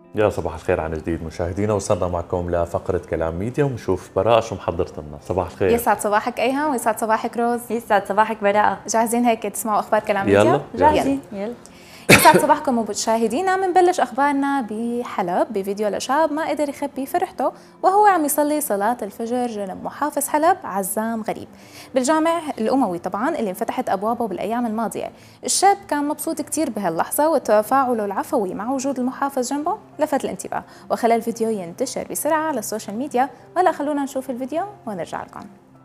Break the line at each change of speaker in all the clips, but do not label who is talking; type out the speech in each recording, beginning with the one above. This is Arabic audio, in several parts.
يا صباح الخير عن جديد مشاهدينا، وصلنا معكم لفقرة كلام ميديا ونشوف براءة شو محضرت لنا. صباح الخير.
يسعد صباحك أيها ويسعد صباحك روز.
يسعد صباحك براءة.
جاهزين هيك تسمعوا أخبار كلام ميديا؟
يلا
جاهزين يلا.
يسعد صباحكم مشاهدينا. بنبلش أخبارنا بحلب بفيديو لشاب ما قدر يخبي فرحته وهو عم يصلي صلاة الفجر جنب محافظ حلب عزام غريب بالجامع الأموي طبعا اللي انفتحت أبوابه بالأيام الماضية. الشاب كان مبسوط كتير بهاللحظة وتفاعله العفوي مع وجود المحافظ جنبه لفت الانتباه وخلى الفيديو ينتشر بسرعة على السوشيال ميديا. وهلا خلونا نشوف الفيديو ونرجع لكم.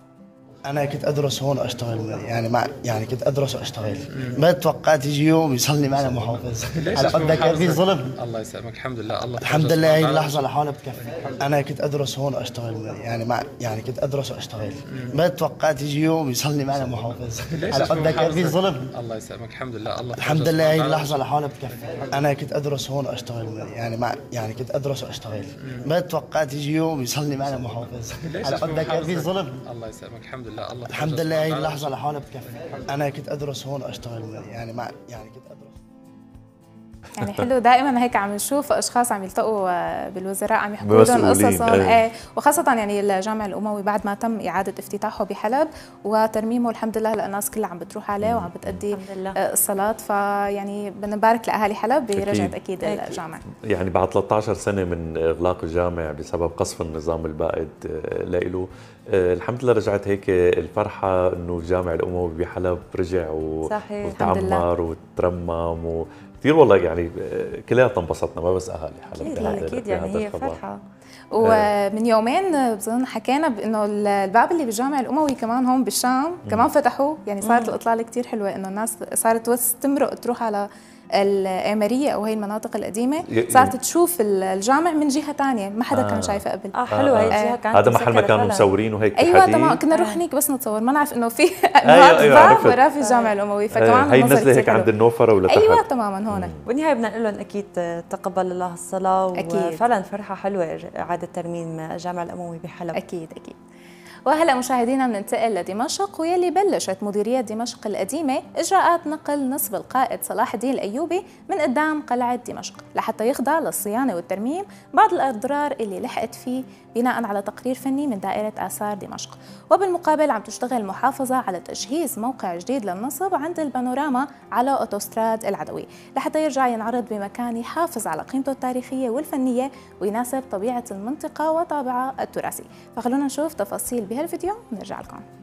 أنا كنت أدرس هون وأشتغل يعني كنت أدرس وأشتغل. ما توقعت يجي يوم يصلي معنا محافظ. على قدك في ظلم.
الله يسلمك. الحمد لله.
الحمد لله هي اللحظة لحالها بتكفي. أنا كنت أدرس هون وأشتغل يعني كنت أدرس وأشتغل. ما توقعت يجي يوم يصلي معنا محافظ. على قدك في ظلم.
الله يسلمك. الحمد لله.
الحمد لله هي اللحظة لحالها بتكفي. أنا كنت أدرس هون وأشتغل يعني كنت أدرس وأشتغل. ما توقعت يجي يوم يصلي معنا محافظ. على قدك في ظلم.
الله يسلمك.
الحمد لله هي اللحظة لحالها بتكفي. أنا كنت أدرس هون وأشتغل يعني كنت أدرس.
يعني حلو دائما هيك عم نشوف اشخاص عم يلتقوا بالوزراء عم يحكوا لهم قصصهم وخاصه يعني الجامع الاموي بعد ما تم اعاده افتتاحه بحلب وترميمه الحمد لله الناس كلها عم بتروح عليه وعم بتأدي الصلاه. فيعني بدنا نبارك لاهالي حلب برجعه اكيد الجامع.
يعني بعد 13 سنه من اغلاق الجامع بسبب قصف النظام البائد له، الحمد لله رجعت هيك الفرحه انه الجامع الاموي بحلب رجع وتعمر وترمم كثير والله. يعني كلياتنا انبسطنا ما بس اهالي حلب.
اكيد يعني هي فرحه.
ومن يومين بظن حكينا بانه الباب اللي بالجامع الاموي كمان هون بالشام كمان فتحوه. يعني صارت الاطلاله كثير حلوه انه الناس صارت تمرق تروح على الإمارية أو هي المناطق القديمة صارت تشوف الجامع من جهة ثانية ما حدا كان شايفه قبل.
حلوة هي الجهة كانت.
هذا محل ما كانوا مصورينه هيك.
أيوة تمام. كنا نروح هنيك بس نتصور ما نعرف إنه في
أيوة
باب وراه في الجامع الأموي. فكمان
هي النزلة هيك عند النوفرة ولا تحت.
أيوة تماما هون.
بالنهاية بدنا نقول لهم أكيد تقبل الله الصلاة. وفعلا فرحة حلوة إعادة ترميم الجامع الأموي بحلب.
أكيد. وهلا مشاهدينا بننتقل لدمشق واللي بلشت مديرية دمشق القديمة إجراءات نقل نصب القائد صلاح الدين الأيوبي من قدام قلعة دمشق لحتى يخضع للصيانة والترميم بعض الأضرار اللي لحقت فيه بناء على تقرير فني من دائرة آثار دمشق. وبالمقابل عم تشتغل المحافظة على تجهيز موقع جديد للنصب عند البانوراما على أوتوستراد العدوي لحتى يرجع ينعرض بمكان يحافظ على قيمته التاريخية والفنية ويناسب طبيعة المنطقة وطابعها التراثي. فخلونا نشوف تفاصيل بهالفيديو ونرجع لكم.